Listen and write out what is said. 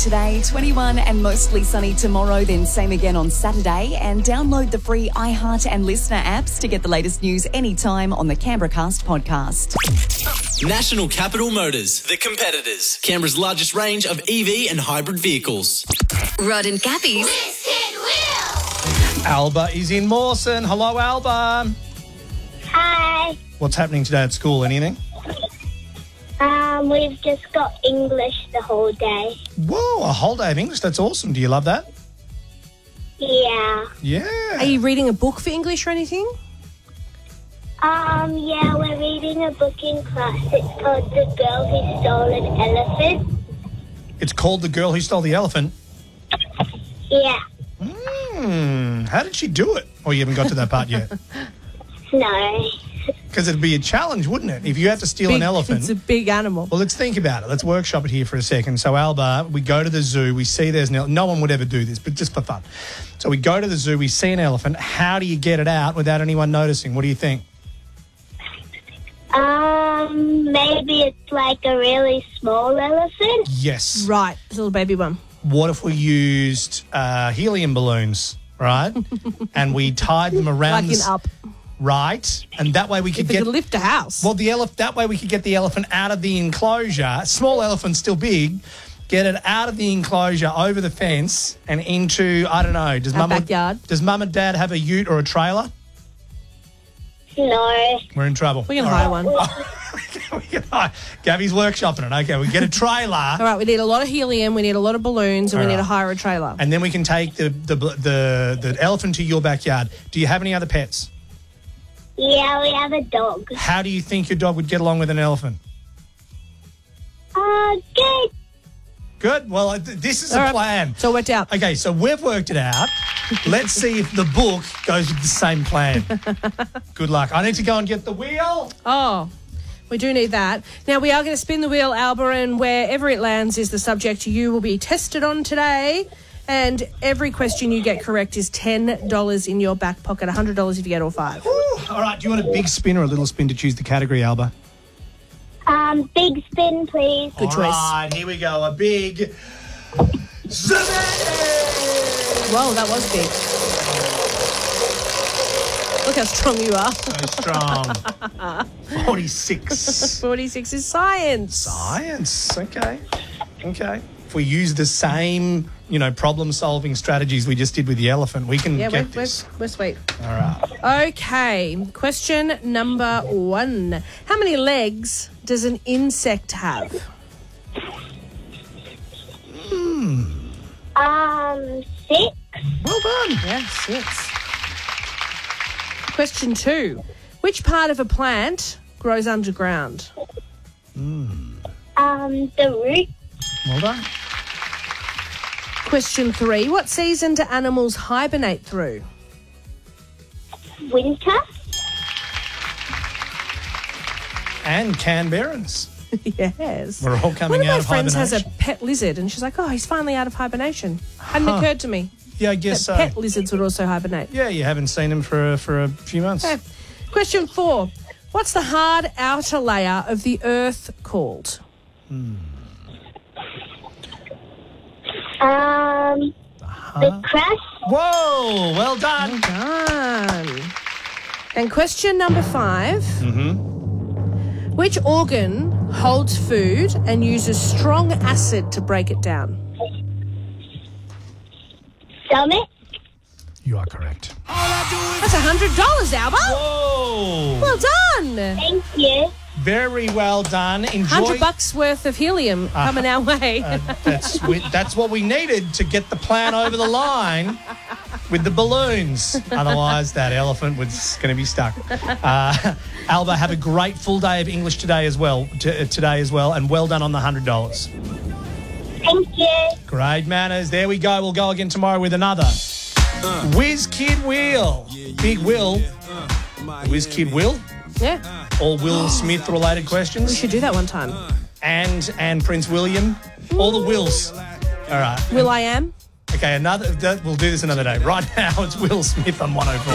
today, 21 and mostly sunny tomorrow, then same again on Saturday. And download the free iHeart and Listener apps to get the latest news anytime on the Canberracast podcast. National Capital Motors, the competitors. Canberra's largest range of EV and hybrid vehicles. Rod and Gabby's Alba is in Mawson. Hello, Alba. Hi. What's happening today at school? Anything? We've just got English the whole day. Whoa, a whole day of English. That's awesome. Do you love that? Yeah. Yeah. Are you reading a book for English or anything? Yeah, we're reading a book in class. It's called The Girl Who Stole an Elephant. It's called The Girl Who Stole the Elephant. Yeah. How did she do it? Oh, you haven't got to that part yet. No. Because it'd be a challenge, wouldn't it? If you had to steal an elephant. It's a big animal. Well, let's think about it. Let's workshop it here for a second. So, Alba, we go to the zoo. We see there's an elephant. No one would ever do this, but just for fun. So we go to the zoo. We see an elephant. How do you get it out without anyone noticing? What do you think? Maybe it's like a really small elephant. Yes. Right, little baby one. What if we used helium balloons, right? And we tied them around Like an up. Right, and that way we could If it could lift a house. Well, that way we could get the elephant out of the enclosure. Small elephant, still big. Get it out of the enclosure, over the fence, and into, I don't know. Backyard. Does Mum and Dad have a ute or a trailer? No. We're in trouble. We can hire one. Gabby's workshopping it. Okay, we get a trailer. All right, we need a lot of helium, we need a lot of balloons, and we need to hire a trailer. And then we can take the elephant to your backyard. Do you have any other pets? Yeah, we have a dog. How do you think your dog would get along with an elephant? Good. Good. Well, this is All a right. plan. So it worked out. Okay, so we've worked it out. Let's see if the book goes with the same plan. Good luck. I need to go and get the wheel. Oh, we do need that. Now, we are going to spin the wheel, Alba, and wherever it lands is the subject you will be tested on today. And every question you get correct is $10 in your back pocket, $100 if you get all five. All right, do you want a big spin or a little spin to choose the category, Alba? Big spin, please. Good choice. All right, here we go. A big spin. Whoa, that was big. Look how strong you are. So strong. 46. 46 is science. Science. Okay. If we use the same, problem-solving strategies we just did with the elephant, we can get this. We're sweet. All right. Okay, question number 1. How many legs does an insect have? 6. Well done. Yeah, 6. Question 2. Which part of a plant grows underground? The root. Well done. Question 3. What season do animals hibernate through? Winter. And Canberrans. Yes. We're all coming One out of of my friends has a hibernation. pet lizard, and she's like, oh, he's finally out of hibernation. Hadn't occurred to me. Yeah, I guess so. Pet lizards would also hibernate. Yeah, you haven't seen them for a few months. Okay. Question 4. What's the hard outer layer of the Earth called? The crust. Whoa, well done. Done. And question number 5. Which organ holds food and uses strong acid to break it down? Stomach. You are correct. That's $100, Alba. Whoa. Well done. Thank you. Very well done. Enjoy. $100 worth of helium coming our way. That's what we needed to get the plan over the line with the balloons. Otherwise, that elephant was going to be stuck. Alba, have a great full day of English today as well, and well done on the $100. Thank you. Great manners. There we go. We'll go again tomorrow with another Whiz Kid Wheel. Big Will. Whiz Kid Will. Yeah. All Will Smith related We questions. should do that one time. And Prince William. All the Wills. All right. Will I am? Okay, we'll do this another day. Right now, it's Will Smith on 104.